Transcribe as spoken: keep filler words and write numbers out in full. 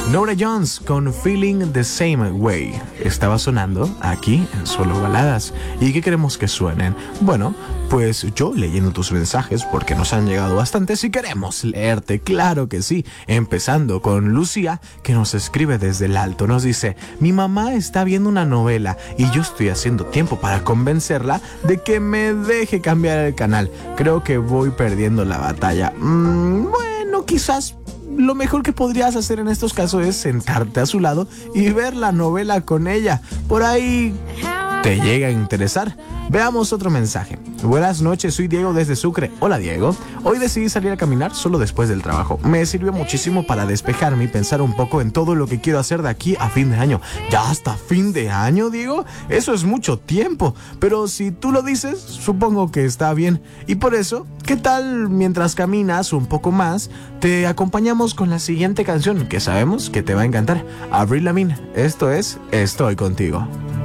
Norah Jones con Feeling the Same Way estaba sonando aquí en Solo Baladas. ¿Y qué queremos que suenen? Bueno, pues yo leyendo tus mensajes, porque nos han llegado bastantes y queremos leerte, claro que sí. Empezando con Lucía, que nos escribe desde el Alto. Nos dice: mi mamá está viendo una novela y yo estoy haciendo tiempo para convencerla de que me deje cambiar el canal. Creo que voy perdiendo la batalla. Mm, bueno, quizás lo mejor que podrías hacer en estos casos es sentarte a su lado y ver la novela con ella. Por ahí te llega a interesar. Veamos otro mensaje. Buenas noches, soy Diego desde Sucre. Hola, Diego. Hoy decidí salir a caminar solo después del trabajo. Me sirvió muchísimo para despejarme y pensar un poco en todo lo que quiero hacer de aquí a fin de año. ¿Ya hasta fin de año, Diego? Eso es mucho tiempo. Pero si tú lo dices, supongo que está bien. Y por eso, ¿qué tal mientras caminas un poco más, te acompañamos con la siguiente canción que sabemos que te va a encantar? Avril Lavigne. Esto es Estoy Contigo.